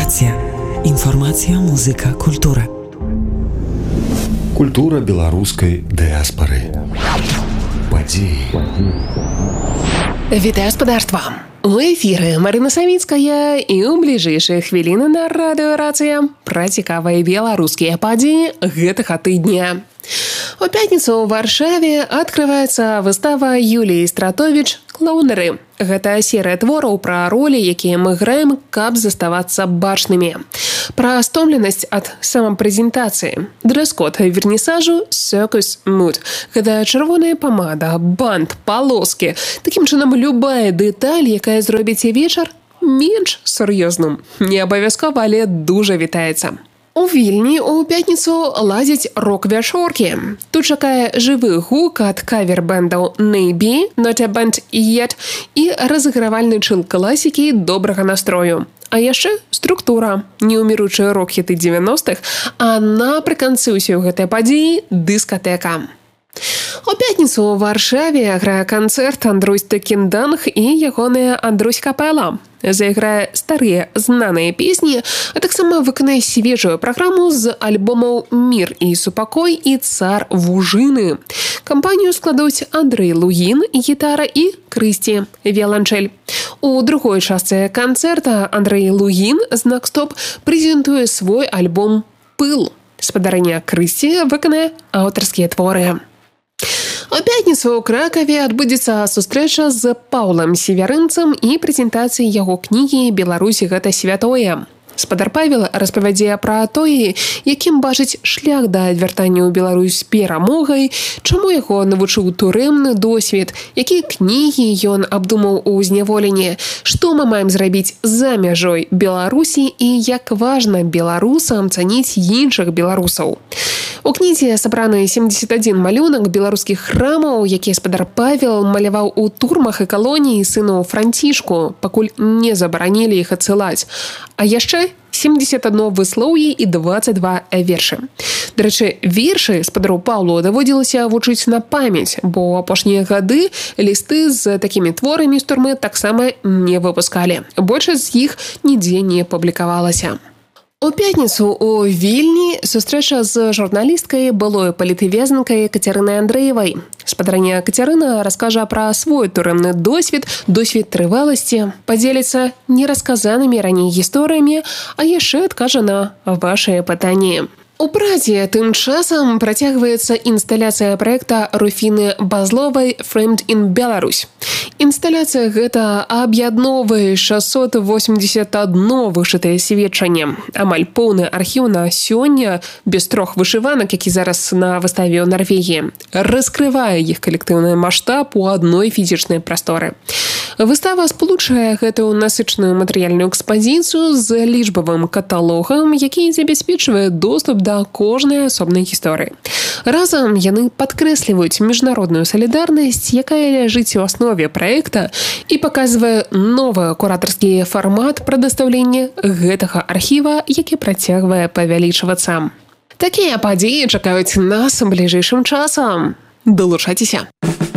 Інфармацыя, музыка, культура. Культура беларускай дыаспары. Падзеі. Вітаю спадарства! У эфіры Марына Савіцкая і ў бліжэйшыя хвіліны на радыёрацыя пра цікавыя беларускія падзеі гэтага тыдня. У пятніцу ў Варшаве адкрываецца выстава Юліі Стратовіч «Клоунеры». Гэта серыя твораў пра ролі, якія мы граем, каб заставацца бачнымі. Пра стомленасць ад самапрэзентацыі. Дрэс-код вернісажу «Circus Mood». Гэта чырвоная памада, бант, палоскі. Такім чынам, любая дэталь, якая зробіць вечар менш сур'ёзным. Не абавязкова, але дужа вітаецца. У Вільні ў пятніцу ладзяць рок-вячоркі. Тут чакае жывы гук ад кавер-бэндаў «Maybe», «Not a Band Yet» і разыгравальны чыл класікі добрага настрою. А яшчэ структура, неўміручыя рок-хіты 90-х, а напрыканцы ўсёй гэтай падзеі дыскатэка. У пятніцу ў Варшаве грае канцэрт Андрусь Текінданг і ягоная Андрусь Капэла. Зайграе старыя знаныя песні, а таксама выканае свежую праграму з альбомаў «Мір і супакой» і «Цар Вужыны». Кампанію складуць Андрэй Лугін, гітара, і Крысці, віяланчэль. У другой частцы канцэрта Андрэй Лугін, знак стоп, прэзентуе свой альбом «Пыл». Спадарыня Крысці выканае аўтарскія творы. У пятніцу ў Кракаве адбудзецца сустрэча з Паўлам Северынцам і прэзентацыя яго кнігі «Беларусь – гэта святое». Спадар Павел распавядзе пра тое, якім бачыць шлях да вяртання ў Беларусь перамогай, чаму яго навучыў турэмны досвед, якія кнігі ён абдумаў у зняволенні, што мы маем зрабіць за мяжой Беларусі і як важна беларусам цаніць іншых беларусаў. У кнізе сабраны 71 малюнак беларускіх храмаў, якія спадар Павел маляваў у турмах і калоніі сыну Францішку, пакуль не забаранілі іх адсылаць. А яшчэ 71 выслоўі і 22 вершы. Дарэчы, вершы спадару Паўлу даводзілася вучыць на памяць, бо апошнія гады лісты з такімі творамі з турмы таксама не выпускалі. Большасць з іх нідзе не публікавалася. У пятніцу ў Вільні сустрэча з журналісткай, былой палітвязненкай Кацярынай Андрэевай. Спадарыня Кацярына раскажа пра свой турэмны досвед трываласці, падзеліцца нерасказанымі раней гісторыямі, а яшчэ адкажа на вашыя пытанні. У Прадзе тым часам працягваецца інсталяцыя праекта Руфіны Базловай «Framed in Belarus». Інсталяцыя гэта аб'ядноўвае 681 вышытае сведчанне. Амаль поўны архіў на сёння, без 3 вышыванак, які зараз на выставе ў Нарвегіі, раскрывае іх калектыўны маштаб у адной фізічнай прасторы. Выстава спалучае гэтую насычаную матэрыяльную экспазіцыю з лічбавым каталогам, які забяспечвае доступ да кожнай асобнай гісторыі. Разам яны падкрэсліваюць міжнародную салідарнасць, якая ляжыць у аснове праекта і паказвае новы куратарскі фармат прадастаўлення гэтага архіва, які працягвае павялічвацца. Такія падзеі чакаюць нас бліжэйшым часам. Далучайцеся!